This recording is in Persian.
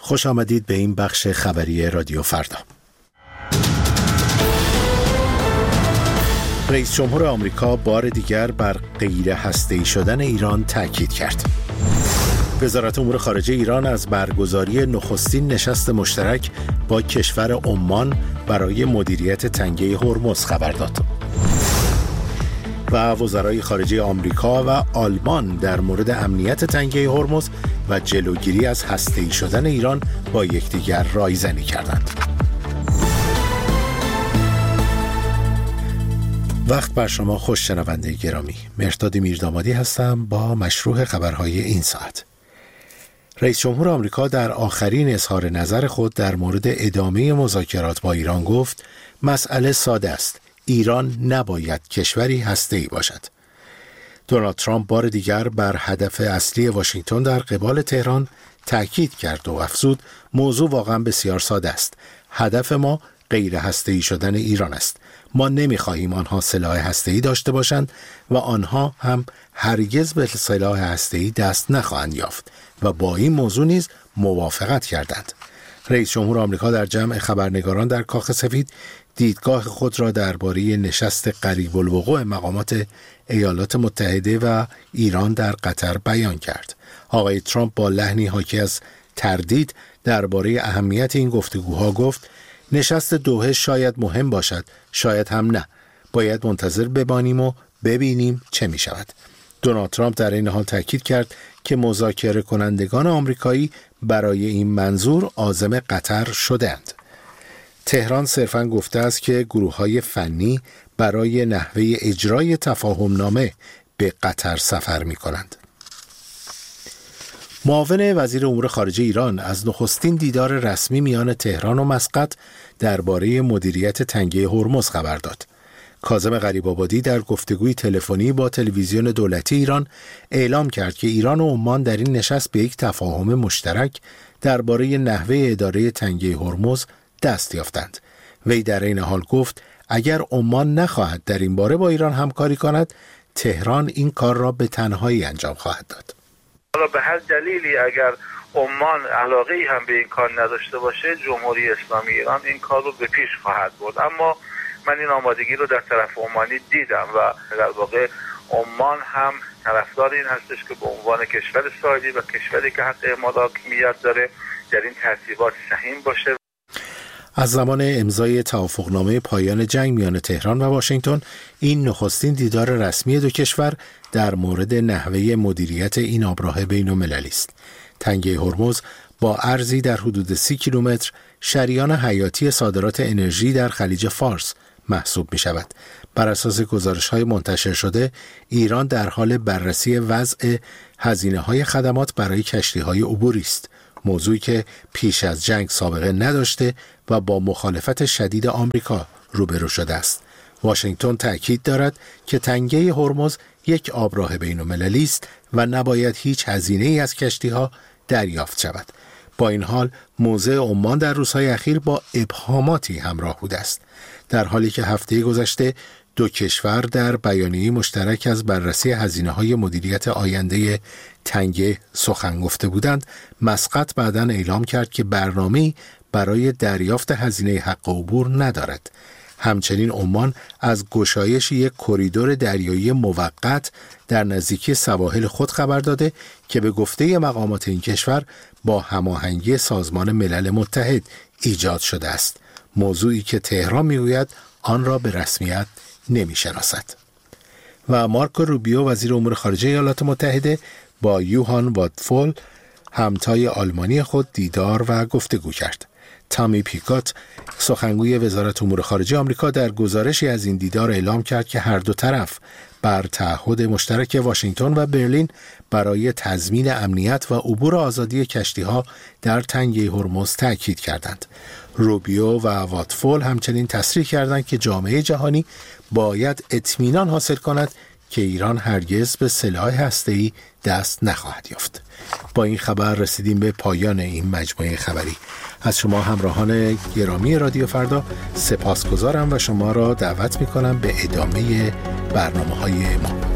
خوش آمدید به این بخش خبری رادیو فردا. رئیس جمهور آمریکا بار دیگر بر غیر هسته‌ای شدن ایران تاکید کرد. وزارت امور خارجه ایران از برگزاری نخستین نشست مشترک با کشور عمان برای مدیریت تنگه هرمز خبر داد. و وزرای خارجه آمریکا و آلمان در مورد امنیت تنگه هرمز و جلوگیری از هسته‌ای شدن ایران با یکدیگر رایزنی کردند. وقت بر شما خوش شنونده گرامی. مهرداد میردامادی هستم با مشروع خبرهای این ساعت. رئیس جمهور آمریکا در آخرین اظهار نظر خود در مورد ادامه مذاکرات با ایران گفت مسئله ساده است. ایران نباید کشوری هسته‌ای باشد. دونالد ترامپ بار دیگر بر هدف اصلی واشنگتن در قبال تهران تأکید کرد و افزود موضوع واقعا بسیار ساده است. هدف ما غیر هسته‌ای شدن ایران است. ما نمی‌خواهیم آنها سلاح هسته‌ای داشته باشند و آنها هم هرگز به سلاح هسته‌ای دست نخواهند یافت و با این موضوع نیز موافقت کردند. رئیس جمهور آمریکا در جمع خبرنگاران در کاخ سفید دیدگاه خود را درباره نشست قریب الوقوع مقامات ایالات متحده و ایران در قطر بیان کرد. آقای ترامپ با لحنی حاکی از تردید درباره اهمیت این گفتگوها گفت نشست دوحه شاید مهم باشد، شاید هم نه. باید منتظر بمانیم و ببینیم چه می شود. دونالد ترامپ در این حال تاکید کرد که مذاکره کنندگان آمریکایی برای این منظور عازم قطر شدند. تهران صرفاً گفته است که گروه‌های فنی برای نحوه اجرای تفاهمنامه به قطر سفر می‌کنند. معاون وزیر امور خارجه ایران از نخستین دیدار رسمی میان تهران و مسقط درباره مدیریت تنگه هرمز خبر داد. کاظم غریب‌آبادی در گفتگوی تلفنی با تلویزیون دولتی ایران اعلام کرد که ایران و عمان در این نشست به یک تفاهم مشترک درباره نحوه اداره تنگه هرمز دست یافتند. وی در این حال گفت اگر عمان نخواهد در این باره با ایران همکاری کند، تهران این کار را به تنهایی انجام خواهد داد. حالا به هر دلیلی اگر عمان علاقه‌ای هم به این کار نداشته باشه، جمهوری اسلامی ایران این کار رو به پیش خواهد برد. اما من این آمادگی رو در طرف عمانی دیدم و در واقع عمان هم طرفدار این هستش که به عنوان کشور ساحلی و کشوری که حق اعمال حاکمیت داره در این ترتیبات سهیم باشه. از زمان امضای توافقنامه پایان جنگ میان تهران و واشنگتن، این نخستین دیدار رسمی دو کشور در مورد نحوه مدیریت این آبراه بین‌المللی است. تنگه هرمز با عرضی در حدود 30 کیلومتر شریان حیاتی صادرات انرژی در خلیج فارس محسوب می شود. بر اساس گزارش‌های منتشر شده، ایران در حال بررسی وضع هزینه‌های خدمات برای کشتی‌های عبوری است. موضوعی که پیش از جنگ سابقه نداشته و با مخالفت شدید آمریکا روبرو شده است. واشنگتن تأکید دارد که تنگه هرمز یک آبراه بین‌المللی است و نباید هیچ هزینه‌ای از کشتی‌ها دریافت شود. با این حال موضع عمان در روزهای اخیر با ابهاماتی همراه بوده است. در حالی که هفته گذشته دو کشور در بیانیه مشترک از بررسی هزینه‌های مدیریت آینده تنگه سخن گفته بودند، مسقط بعداً اعلام کرد که برنامه‌ای برای دریافت هزینه حق عبور ندارد. همچنین عمان از گشایش یک کریدور دریایی موقت در نزدیکی سواحل خود خبر داده که به گفته مقامات این کشور با هماهنگی سازمان ملل متحد ایجاد شده است. موضوعی که تهران میگوید آن را به رسمیت نمی‌شناسد. و مارکو روبیو وزیر امور خارجه ایالات متحده با یوهان وادفول همتای آلمانی خود دیدار و گفتگو کرد. تامی پیکات سخنگوی وزارت امور خارجه آمریکا در گزارشی از این دیدار اعلام کرد که هر دو طرف بر تعهد مشترک واشنگتن و برلین برای تضمین امنیت و عبور آزادی کشتی‌ها در تنگه هرمز تأکید کردند. روبیو و واتفول همچنین تصریح کردند که جامعه جهانی باید اطمینان حاصل کند که ایران هرگز به سلاح هسته‌ای دست نخواهد یافت. با این خبر رسیدیم به پایان این مجموعه خبری. از شما همراهان گرامی رادیو فردا سپاسگزارم و شما را دعوت می‌کنم به ادامه برنامه‌های ما.